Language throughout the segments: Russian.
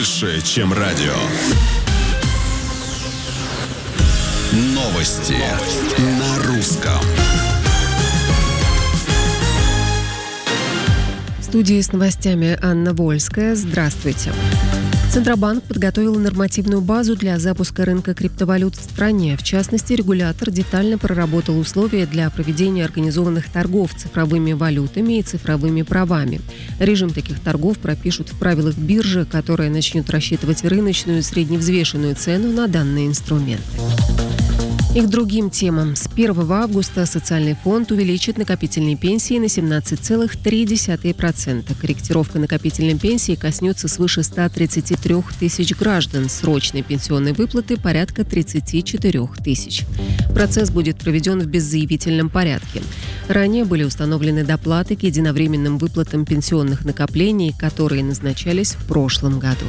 больше, чем радио. Новости на русском. В студии с новостями Анна Вольская. Здравствуйте. Центробанк подготовил нормативную базу для запуска рынка криптовалют в стране. В частности, регулятор детально проработал условия для проведения организованных торгов цифровыми валютами и цифровыми правами. Режим таких торгов пропишут в правилах биржи, которая начнет рассчитывать рыночную средневзвешенную цену на данные инструменты. И к другим темам. С 1 августа социальный фонд увеличит накопительные пенсии на 17,3%. Корректировка накопительной пенсии коснется свыше 133 тысяч граждан. Срочной пенсионной выплаты порядка 34 тысяч. Процесс будет проведен в беззаявительном порядке. Ранее были установлены доплаты к единовременным выплатам пенсионных накоплений, которые назначались в прошлом году.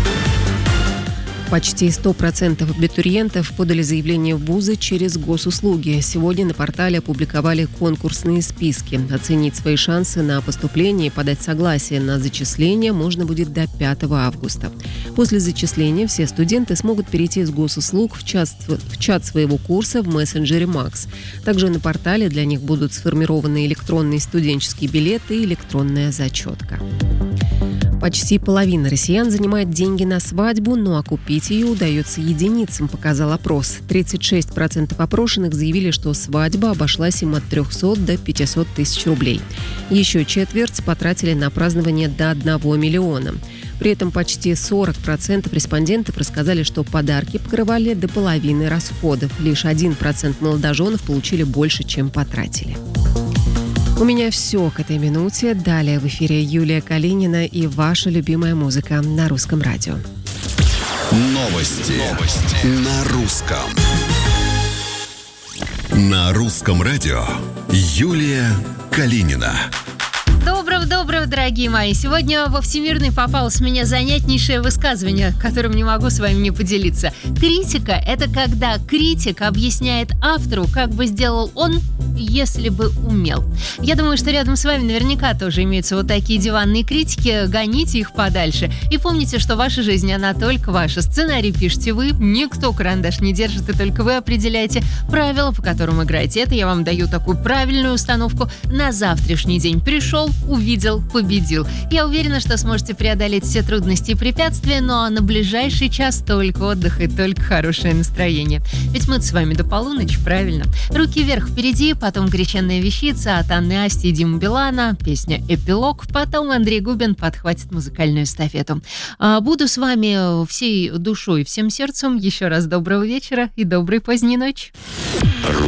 Почти 100% абитуриентов подали заявление в вузы через госуслуги. Сегодня на портале опубликовали конкурсные списки. Оценить свои шансы на поступление и подать согласие на зачисление можно будет до 5 августа. После зачисления все студенты смогут перейти из госуслуг в чат своего курса в мессенджере Макс. Также на портале для них будут сформированы электронные студенческие билеты и электронная зачетка. Почти половина россиян занимает деньги на свадьбу, но окупить ее удается единицам, показал опрос. 36% опрошенных заявили, что свадьба обошлась им от 300 до 500 тысяч рублей. Еще четверть потратили на празднование до 1 миллиона. При этом почти 40% респондентов рассказали, что подарки покрывали до половины расходов. Лишь 1% молодоженов получили больше, чем потратили. У меня все к этой минуте. Далее в эфире Юлия Калинина и ваша любимая музыка на Русском радио. Новости на русском. На Русском радио Юлия Калинина. Доброго, дорогие мои. Сегодня во Всемирной попалось мне занятнейшее высказывание, которым не могу с вами не поделиться. Критика – это когда критик объясняет автору, как бы сделал он, если бы умел. Я думаю, что рядом с вами наверняка тоже имеются вот такие диванные критики. Гоните их подальше. И помните, что ваша жизнь, она только ваша. Сценарий пишете вы, никто карандаш не держит, и только вы определяете правила, по которым играете. Это я вам даю такую правильную установку на завтрашний день. Пришел, увидел, победил. Я уверена, что сможете преодолеть все трудности и препятствия, но на ближайший час только отдых и только хорошее настроение. Ведь мы с вами до полуночи, правильно? Руки вверх впереди, потом «Гречанная вещица» от Анны Асти и Димы Билана, песня «Эпилог», потом Андрей Губин подхватит музыкальную эстафету. Буду с вами всей душой и всем сердцем. Еще раз доброго вечера и доброй поздней ночи.